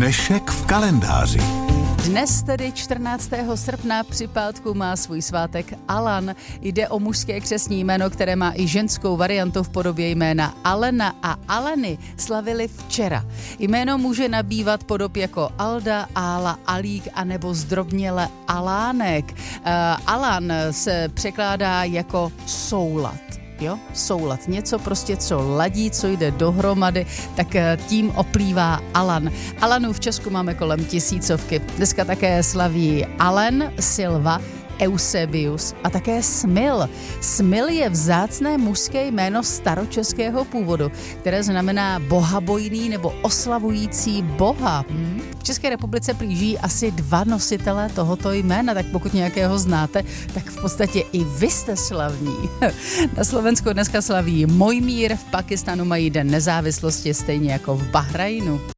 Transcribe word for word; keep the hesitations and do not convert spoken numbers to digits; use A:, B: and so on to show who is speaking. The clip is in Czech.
A: Dnešek v kalendáři.
B: Dnes tedy čtrnáctého srpna při pátku má svůj svátek Alan. Jde o mužské křestní jméno, které má i ženskou variantu v podobě jména Alena a Aleny slavili včera. Jméno může nabývat podob jako Alda, Ála, Alík anebo zdrobněle Alánek. Uh, Alan se překládá jako soulad. Jo, soulad, něco prostě, co ladí, co jde dohromady, tak tím oplývá Alan. Alanů v Česku máme kolem tisícovky. Dneska také slaví Alen, Silva, Eusebius a také Smil. Smil je vzácné mužské jméno staročeského původu, které znamená bohabojný nebo oslavující boha. Hmm. V České republice plíží asi dva nositelé tohoto jména, tak pokud nějakého znáte, tak v podstatě i vy jste slavní. Na Slovensku dneska slaví Mojmír, v Pakistanu mají Den nezávislosti, stejně jako v Bahrajnu.